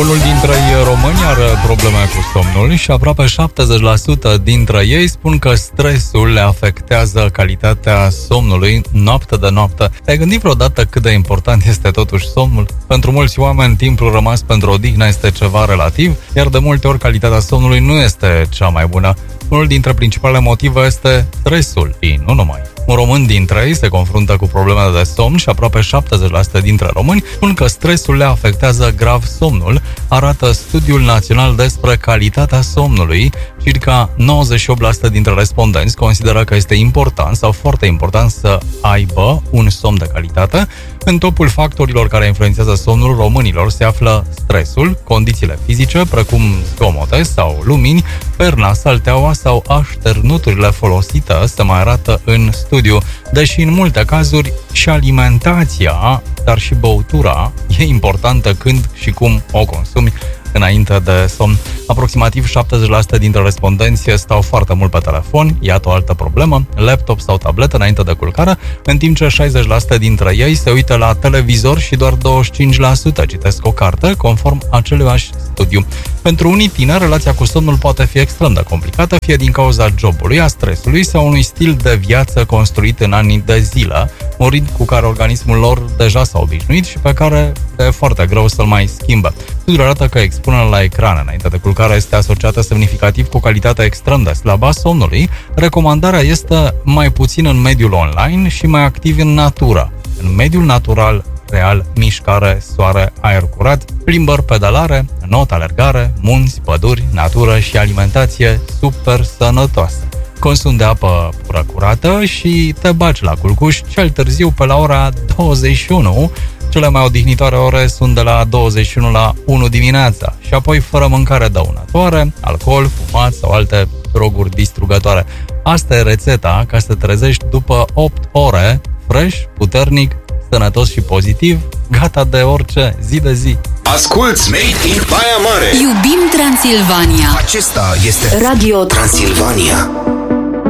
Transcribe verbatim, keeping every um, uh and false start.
Unul dintre români are probleme cu somnul și aproape șaptezeci la sută dintre ei spun că stresul le afectează calitatea somnului noapte de noapte. Te-ai gândit vreodată cât de important este totuși somnul? Pentru mulți oameni, timpul rămas pentru odihnă este ceva relativ, iar de multe ori calitatea somnului nu este cea mai bună. Unul dintre principalele motive este stresul și nu numai. Un român dintre ei se confruntă cu probleme de somn și aproape șaptezeci la sută dintre români spun că stresul le afectează grav somnul, arată Studiul Național despre calitatea somnului. Circa nouăzeci și opt la sută dintre respondenți consideră că este important sau foarte important să aibă un somn de calitate. În topul factorilor care influențează somnul românilor se află stresul, condițiile fizice, precum zgomote sau lumini, perna, salteaua sau așternuturile folosite, se mai arată în studiu. Deși în multe cazuri și alimentația, dar și băutura e importantă când și cum o consumi înainte de somn. Aproximativ șaptezeci la sută dintre respondenți stau foarte mult pe telefon, iată o altă problemă, laptop sau tabletă înainte de culcare, în timp ce șaizeci la sută dintre ei se uită la televizor și doar douăzeci și cinci la sută citesc o carte, conform aceluiași studiu. Pentru unii tineri, relația cu somnul poate fi extrem de complicată, fie din cauza jobului, a stresului sau unui stil de viață construit în ani de zile, un ritm cu care organismul lor deja s-a obișnuit și pe care e foarte greu să-l mai schimbă. Studiul arată că expunerea la ecran înainte de culcare este asociată semnificativ cu calitatea extrem de slabă a somnului. Recomandarea este mai puțin în mediul online și mai activ în natură. În mediul natural, real, mișcare, soare, aer curat, plimbări, pedalare, not, alergare, munți, păduri, natură și alimentație super sănătoasă. Consum de apă pură curată și te bagi la culcuș cel târziu pe la ora douăzeci și unu. Cele mai odihnitoare ore sunt de la douăzeci și unu la unu dimineața și apoi fără mâncare dăunătoare, alcool, fumat sau alte droguri distrugătoare. Asta e rețeta ca să te trezești după opt ore, fresh, puternic, sănătos și pozitiv, gata de orice, zi de zi. Asculți Made in Baia Mare. Iubim Transilvania. Acesta este Radio Transilvania.